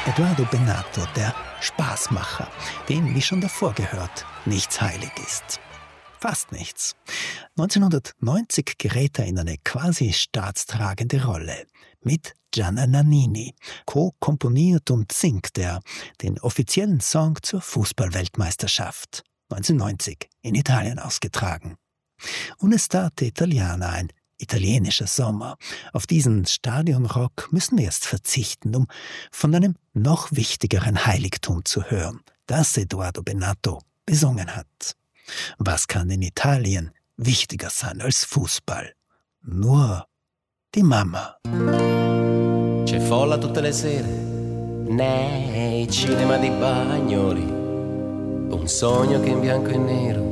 Eduardo Benato, der Spaßmacher, dem, wie schon davor gehört, nichts heilig ist. Fast nichts. 1990 gerät er in eine quasi staatstragende Rolle. Mit Gianna Nannini. Co-komponiert und singt er den offiziellen Song zur Fußballweltmeisterschaft. 1990 in Italien ausgetragen. Un'estate italiana, ein italienischer Sommer. Auf diesen Stadionrock müssen wir jetzt verzichten, um von einem noch wichtigeren Heiligtum zu hören, das Eduardo Benato besungen hat. Was kann in Italien wichtiger sein als Fußball? Nur die Mama. C'è folla tutte le sere nei cinema di Bagnoli, un sogno che in bianco e nero